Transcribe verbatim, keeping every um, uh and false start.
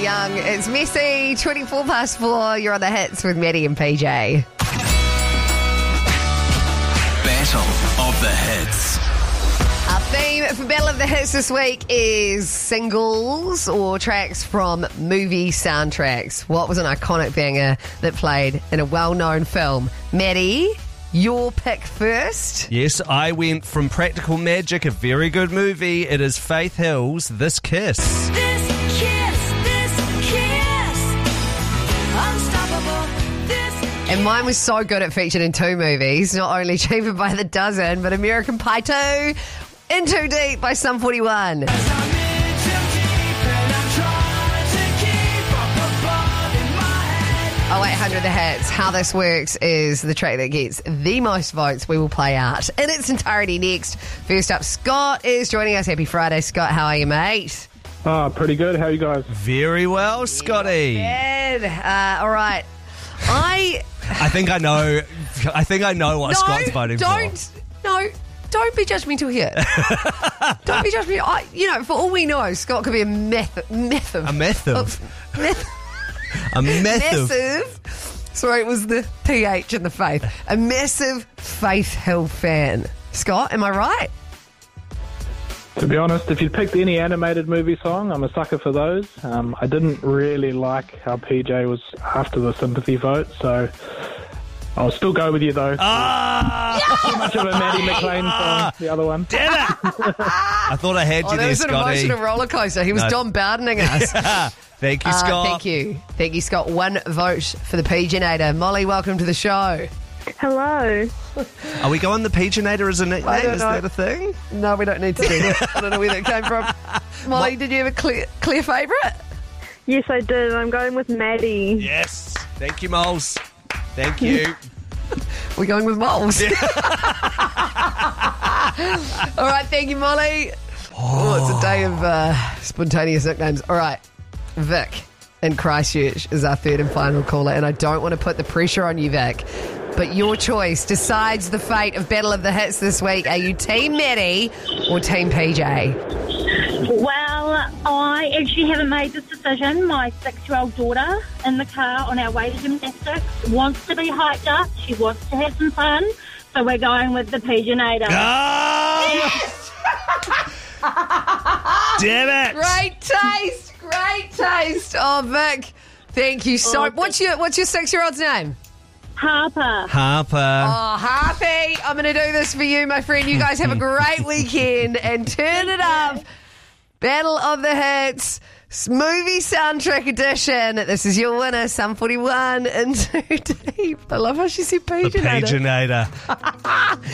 Young. It's Messy, twenty-four past four. You're on the hits with Maddie and P J. Battle of the Hits. Our theme for Battle of the Hits this week is singles or tracks from movie soundtracks. What was an iconic banger that played in a well-known film? Maddie, your pick first. Yes, I went from Practical Magic, a very good movie. It is Faith Hill's This Kiss. This kiss, this kiss, unstoppable, this kiss. And mine was so good it featured in two movies, not only Cheaper by the Dozen, but American Pie two, In Too Deep by Sum forty-one. oh eight hundred The Hits. How this works is the track that gets the most votes we will play out in its entirety next. First up, Scott is joining us. Happy Friday, Scott. How are you, mate? Oh, pretty good. How are you guys? Very well, Scotty. Good. Uh, all right. I I think I know. I think I know what no, Scott's voting don't, for. No, don't be judgmental here. Don't be judgmental. I, you know, for all we know, Scott could be a meth, meth of, A meth of. of meth, A meth of. massive. Sorry, it was the P H in the Faith. A massive Faith Hill fan. Scott, am I right? To be honest, if you'd picked any animated movie song, I'm a sucker for those. Um, I didn't really like how P J was after the sympathy vote, so I'll still go with you, though. Ah! Too much of a Maddie McLean song, the other one. Damn it! I thought I had you Oh, that there, was an Scotty. emotional roller coaster. He was No. Don Bowdening us. Thank you, Uh, Scott. thank you. Thank you, Scott. One vote for the Pigeonator. Molly, welcome to the show. Hello. Are we going the Pigeonator as a nickname? I don't Is know. that a thing? No, we don't need to do that. I don't know where that came from. Molly, did you have a clear, clear favourite? Yes, I did. I'm going with Maddie. Yes. Thank you, Moles. Thank you. We're going with moles. All right, thank you, Molly. Oh, it's a day of uh, spontaneous nicknames. All right, Vic in Christchurch is our third and final caller, and I don't want to put the pressure on you, Vic, but your choice decides the fate of Battle of the Hits this week. Are you Team Maddie or Team P J? Well, I actually haven't made this decision. My six-year-old daughter in the car on our way to gymnastics wants to be hyped up. She wants to have some fun. So we're going with the Pigeonator. Ah! Damn it! Great taste, great taste. Oh, Vic, thank you so. Oh, what's your What's your six-year-old's name? Harper. Harper. Oh, Harpy, I'm going to do this for you, my friend. You guys have a great weekend and turn it up. Battle of the Hits, movie soundtrack edition. This is your winner, Sum forty-one, In Too Deep. I love how she said The Pigeonator. Pigeonator.